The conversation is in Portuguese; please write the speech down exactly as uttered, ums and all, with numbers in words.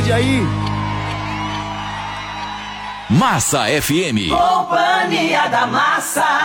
Cid aí. Massa F M. Companhia da Massa.